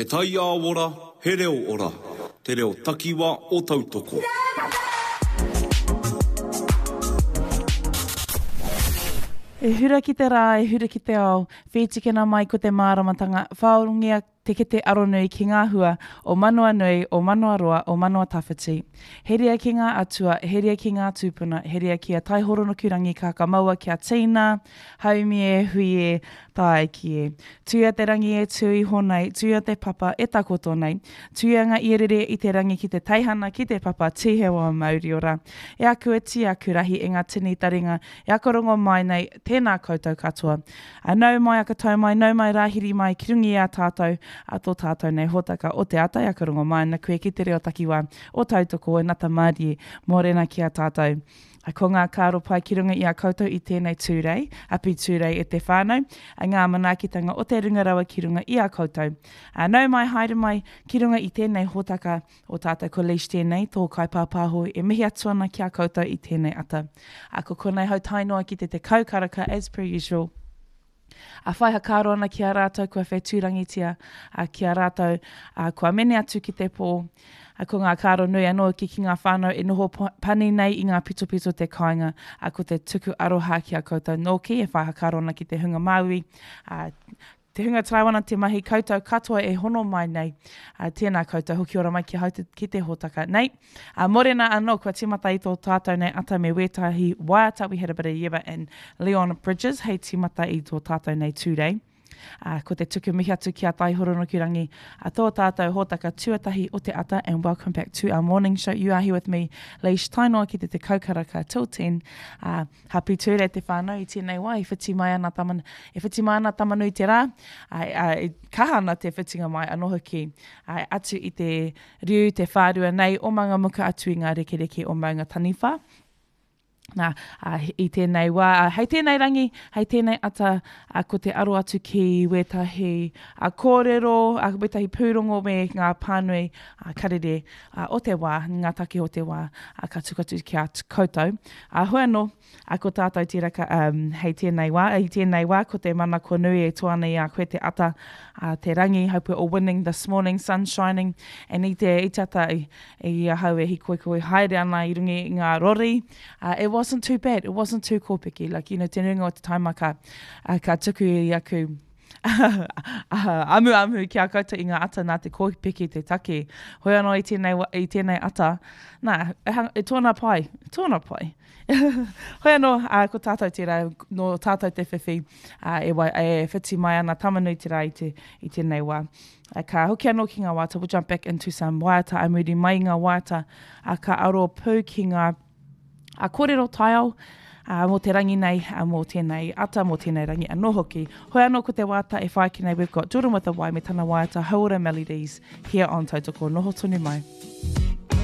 He tai a ora, he reo ora. Te reo takiwa o tautoko. E hura ki te rā, e hura ki te ao, whetikena mai ko te māramatanga, whaorungia te ke te aronui ki ngā hua o Manua Nui, o Manua Roa, o Manua Tawhiti. Heria ki ngā atua, heria ki ngā tūpuna, heria ki a taihorono kurangi ka maua ki a tīna, haumi e, hui e, tae ki e. Tuia te rangi e tui honei, tuia te papa e takoto nei, tuia ngā ierere i te rangi ki te teihana ki te papa tihewa Māori ora. E aku e ti aku rahi e ngā tini taringa, e akarongo mai nei tēnā koutou katoa. A nau mai aka tau mai, nau mai rahiri mai, ki rungi a tātou, a tō tātou nei hotaka o te atai akarongo mai, na koe ki te reo takiwa o tautoko e nata mārie, mōrena ki a tātou. A ko ngā kāro pai ki runga i a koutou i tēnei tūrei, api tūrei e te whānau, a ngā manaakitanga o te ringarawa ki runga i a koutou. A nau mai haere mai ki runga i tēnei hotaka o tātou ko leish tēnei, tō kai pāpāho e mihi atuana ki a koutou i tēnei ata. A ko konei hau tainoa ki te kaukaraka as per usual. A whaiha kāro ana ki a rātou kua whai tūrangitia, ki a rātou kua mene atu ki te pō. Ko ngā kāro nui anō ki ngā whānau e noho pani nei i ngā pito te kāinga, ko te tuku aroha ki a koutou nōki, e whaiha kāro ana ki te hunga Māui. Te hunga Traiwana te mahi koutou katoa e hono mai nei, tēnā koutou hoki ora mai ki te hotaka nei. Morena anō kua timata i tō tātou nei ata me wētahi waiata. We had a bit of yeba in Leon Bridges, hei timata i tō tātou nei tūrei. Ko te tuku mihi atu ki a taihorono ki rangi. Tō tātou hotaka tuatahi o te ata, and welcome back to our morning show. You are here with me, Leish Tainoa ki te kaukaraka till 10. Happy ture te whānau i tēnei wā, i whiti mai ana tamanui te rā. Kahana te whitinga mai anoho ki atu i te riu, te whārua nei, o manga muka atu i ngā rekereke o maunga taniwha. Nā, i tēnei wā, hei tēnei rangi, hei tēnei ata, ko te aro atu ki wētahi kōrero, wētahi pūrongo me ngā pānui karere o te wā, ngā take o te wā, ka tukatu ki a koutou. Hoi anō, ko tātou tiraka, hei tēnei wā, ko te mana ko nui e toana i a koe te ata, te rangi, haupu o winning this morning, sun shining, and i te ata i hau e hi koe haere ana i rungi i ngā rori. It wasn't too bad, it wasn't too kōpiki, like, you know, te runga o te taimaka, ka tuku i aku, amu ki a koutou i ngā ata nā te kōpiki te take. Hoi anō i tēnei ata, nā, e tōna pai. Hoi anō, ko tātou te rā, no tātou te whiwhi, e whiti mai ana tamanui te rā i tēnei wā. Ka hoki anō ki ngā wāta, we'll jump back into some wāta, amuri mai ngā wāta, ka aro pū ki ngā kōrero taiao, mō te rangi nei, mō tēnei ata, mō tēnei rangi anō hoki. Hoi anō ko te wāta e whai ki nei, we've got Jordan with the Wai, me tana wāta, Haura Melodies, here on Tautoko. Noho tonu mai.